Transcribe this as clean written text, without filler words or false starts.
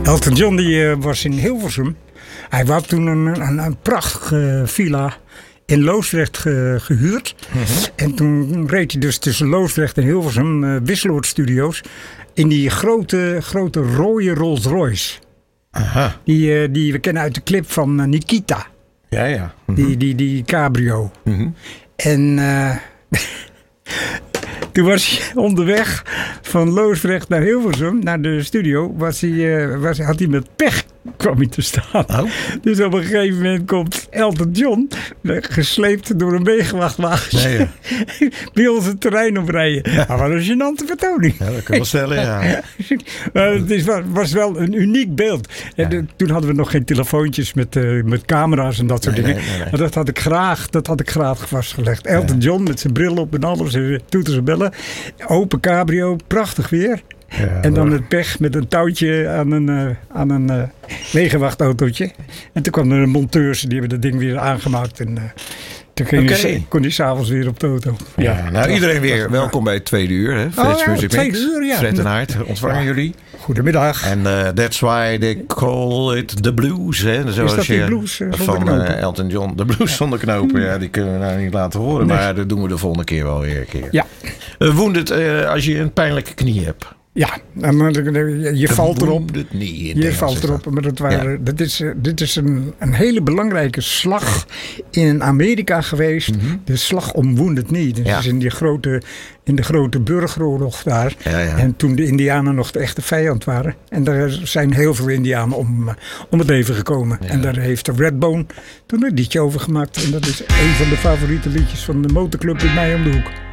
Elton John die was in Hilversum. Hij had toen een prachtige villa in Loosdrecht gehuurd. En toen reed hij dus tussen Loosdrecht en Hilversum, Wisseloord Studios, in die grote rode Rolls Royce. Aha. Die we kennen uit de clip van Nikita. Ja. Die cabrio. En toen was hij onderweg van Loosdrecht naar Hilversum, naar de studio, had hij met pech kwam hij te staan. Oh. Dus op een gegeven moment komt Elton John, gesleept door een wegenwachtwagen, bij ons het terrein oprijden. Ja. Maar wat een gênante vertoning. Ja, dat kun je wel stellen, ja. Het was wel een uniek beeld. Ja. Toen hadden we nog geen telefoontjes met camera's en dat soort dingen. Nee. Maar dat had ik graag vastgelegd. Elton John met zijn bril op en alles, toeters en bellen. Open cabrio, prachtig weer. Ja, en dan het pech met een touwtje aan een wegenwachtautootje. En toen kwam er een monteurs, die hebben dat ding weer aangemaakt. En kon hij s'avonds weer op de auto. Ja, nou iedereen weer welkom bij het tweede uur. Hè? Freds Music Mix. Fred en Aart ontvangen jullie. Goedemiddag. En that's why they call it the blues. Hè? Zoals is dat die blues van Elton John. De blues zonder knopen. Ja, die kunnen we nou niet laten horen. Nee. Maar dat doen we de volgende keer wel weer een keer. Ja. Wounded als je een pijnlijke knie hebt. Ja, je valt erop. Je valt erop. Maar dit is een hele belangrijke slag in Amerika geweest. De slag om Wounded Knee. Dat is in de grote burgeroorlog daar. Ja. En toen de Indianen nog de echte vijand waren. En daar zijn heel veel Indianen om het leven gekomen. Ja. En daar heeft de Redbone toen een liedje over gemaakt. En dat is een van de favoriete liedjes van de motorclub bij mij om de hoek.